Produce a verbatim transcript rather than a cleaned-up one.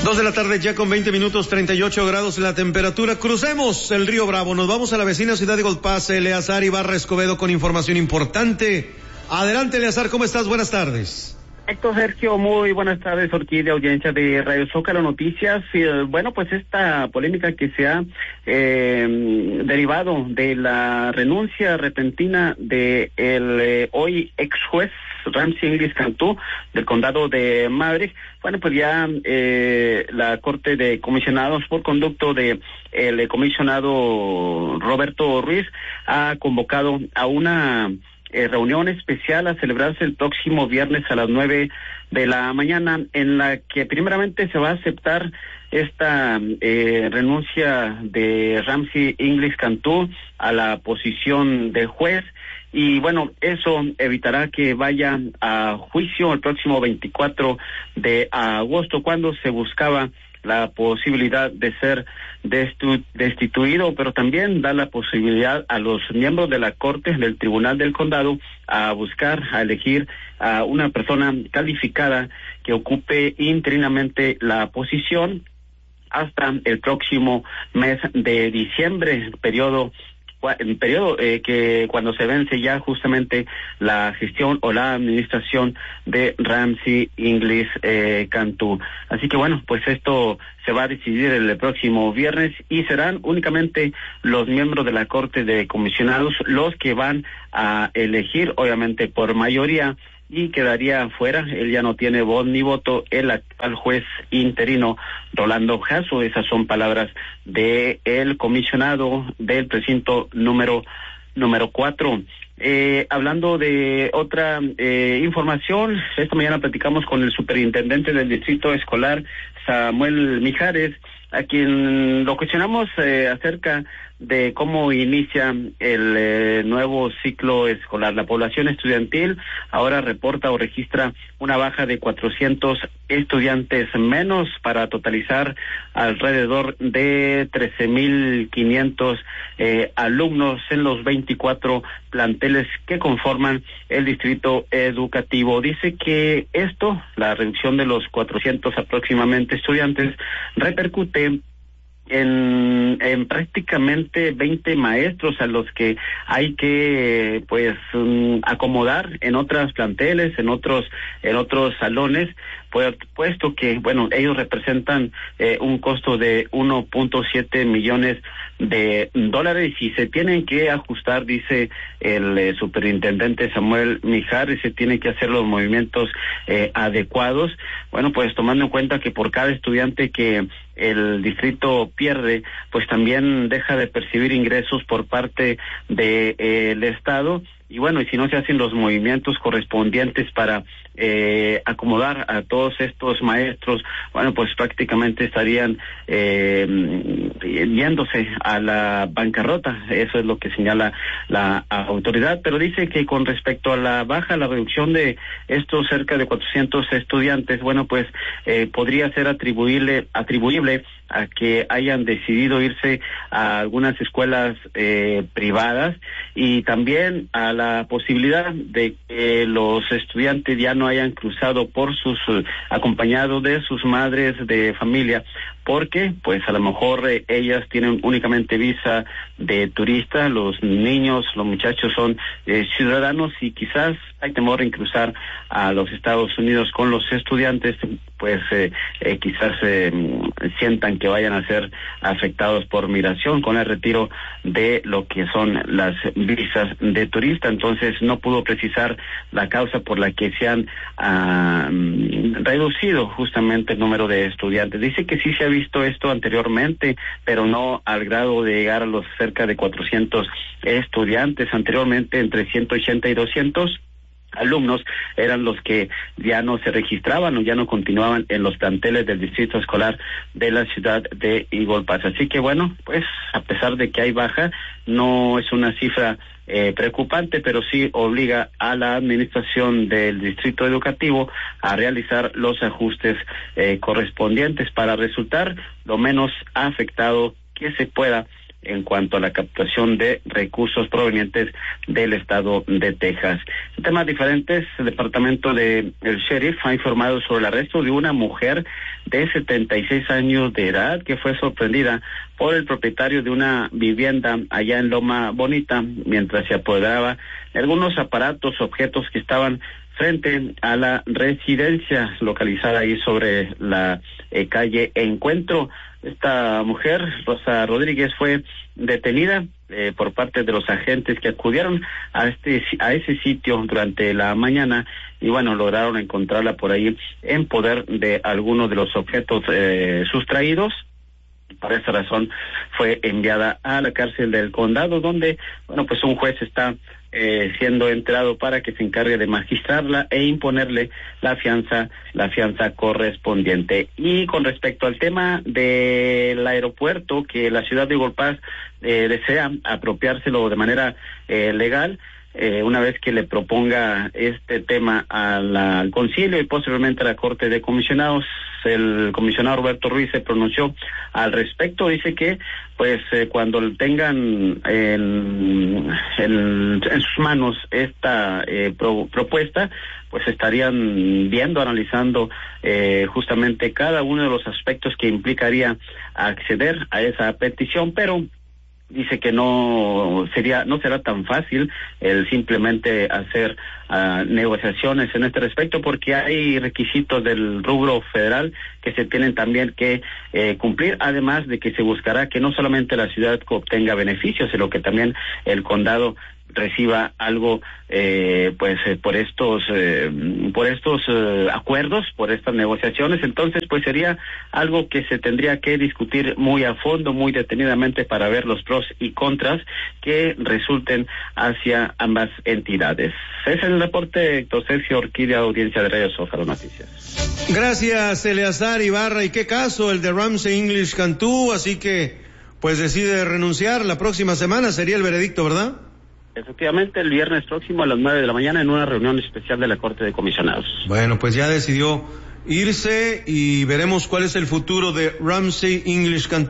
Dos de la tarde ya con veinte minutos, treinta y ocho grados la temperatura. Crucemos el río Bravo, nos vamos a la vecina ciudad de Eagle Pass. Eleazar Ibarra Escobedo con información importante. Adelante, Eleazar, ¿cómo estás? Buenas tardes. Héctor, Sergio, muy buenas tardes, Orquídea, audiencia de Radio Zócalo Noticias. Y, bueno, pues esta polémica que se ha eh, derivado de la renuncia repentina de el eh, hoy ex juez Ramsey Inglis Cantú del condado de Maverick. Bueno, pues ya eh, la Corte de Comisionados, por conducto de el comisionado Roberto Ruiz, ha convocado a una Eh, reunión especial a celebrarse el próximo viernes a las nueve de la mañana, en la que primeramente se va a aceptar esta eh, renuncia de Ramsey Inglis Cantú a la posición de juez. Y bueno, eso evitará que vaya a juicio el próximo veinticuatro de agosto, cuando se buscaba la posibilidad de ser destu- destituido, pero también da la posibilidad a los miembros de la Corte del Tribunal del Condado a buscar, a elegir a una persona calificada que ocupe interinamente la posición hasta el próximo mes de diciembre, periodo el periodo eh, que cuando se vence ya justamente la gestión o la administración de Ramsey Inglis eh, Cantú. Así que bueno, pues esto se va a decidir el próximo viernes y serán únicamente los miembros de la Corte de Comisionados los que van a elegir, obviamente por mayoría, y quedaría fuera, él ya no tiene voz ni voto, el actual juez interino Rolando Jasso. Esas son palabras de el comisionado del precinto número número cuatro. Eh, hablando de otra eh, información, esta mañana platicamos con el superintendente del distrito escolar, Samuel Mijares, a quien lo cuestionamos eh, acerca de cómo inicia el eh, nuevo ciclo escolar. La población estudiantil ahora reporta o registra una baja de cuatrocientos estudiantes menos, para totalizar alrededor de trece mil quinientos eh, alumnos en los veinticuatro planteles que conforman el distrito educativo. Dice que esto, la reducción de los cuatrocientos aproximadamente estudiantes, repercute En, en prácticamente veinte maestros a los que hay que pues um, acomodar en otras planteles, en otros en otros salones, pues, puesto que bueno, ellos representan eh, un costo de uno punto siete millones de dólares y se tienen que ajustar, dice el eh, superintendente Samuel Mijares, se tienen que hacer los movimientos eh, adecuados. Bueno, pues tomando en cuenta que por cada estudiante que el distrito pierde, pues también deja de percibir ingresos por parte del de, eh, Estado. Y bueno, y si no se hacen los movimientos correspondientes para eh, acomodar a todos estos maestros, bueno, pues prácticamente estarían eh, yéndose a la bancarrota. Eso es lo que señala la autoridad. Pero dice que con respecto a la baja, la reducción de estos cerca de cuatrocientos estudiantes, bueno, pues eh, podría ser atribuible, atribuible a que hayan decidido irse a algunas escuelas eh, privadas, y también a la posibilidad de que los estudiantes ya no hayan cruzado por sus uh, acompañados de sus madres de familia, porque pues a lo mejor eh, ellas tienen únicamente visa de turista, los niños, los muchachos son eh, ciudadanos, y quizás hay temor en cruzar a los Estados Unidos con los estudiantes, pues eh, eh, quizás eh, sientan que vayan a ser afectados por migración con el retiro de lo que son las visas de turista. Entonces no pudo precisar la causa por la que se han ah, reducido justamente el número de estudiantes. Dice que sí se ha visto esto anteriormente, pero no al grado de llegar a los cerca de cuatrocientos estudiantes. Anteriormente entre ciento ochenta y doscientos alumnos eran los que ya no se registraban o ya no continuaban en los planteles del distrito escolar de la ciudad de Eagle Pass. Así que bueno, pues a pesar de que hay baja, no es una cifra eh, preocupante, pero sí obliga a la administración del distrito educativo a realizar los ajustes eh, correspondientes para resultar lo menos afectado que se pueda en cuanto a la captación de recursos provenientes del estado de Texas. En temas diferentes, el departamento de el sheriff ha informado sobre el arresto de una mujer de setenta y seis años de edad que fue sorprendida por el propietario de una vivienda allá en Loma Bonita mientras se apoderaba de algunos aparatos, objetos que estaban frente a la residencia localizada ahí sobre la eh, calle Encuentro. Esta mujer, Rosa Rodríguez, fue detenida eh, por parte de los agentes que acudieron a este a ese sitio durante la mañana y bueno, lograron encontrarla por ahí en poder de algunos de los objetos eh, sustraídos. Por esa razón fue enviada a la cárcel del condado, donde, bueno, pues un juez está eh, siendo entrado para que se encargue de magistrarla e imponerle la fianza, la fianza correspondiente. Y con respecto al tema del aeropuerto, que la ciudad de Eagle Pass eh, desea apropiárselo de manera eh, legal, Eh, una vez que le proponga este tema a la, al concilio y posteriormente a la Corte de Comisionados, el comisionado Roberto Ruiz se pronunció al respecto. Dice que pues eh, cuando tengan en, en, en sus manos esta eh, pro, propuesta, pues estarían viendo, analizando eh, justamente cada uno de los aspectos que implicaría acceder a esa petición, pero dice que no sería no será tan fácil el simplemente hacer uh, negociaciones en este respecto, porque hay requisitos del rubro federal que se tienen también que eh, cumplir, además de que se buscará que no solamente la ciudad obtenga beneficios, sino que también el condado reciba algo eh, pues eh, por estos eh, por estos eh, acuerdos, por estas negociaciones. Entonces pues sería algo que se tendría que discutir muy a fondo, muy detenidamente, para ver los pros y contras que resulten hacia ambas entidades. Ese es el reporte, Héctor Sergio Orquídea, audiencia de Radio Zócalo Noticias. Gracias, Eleazar Ibarra. ¿Y qué caso? El de Ramsey English Cantú, así que pues decide renunciar la próxima semana, sería el veredicto, ¿verdad? Efectivamente, el viernes próximo a las nueve de la mañana en una reunión especial de la Corte de Comisionados. Bueno, pues ya decidió irse y veremos cuál es el futuro de Ramsey English Cantú.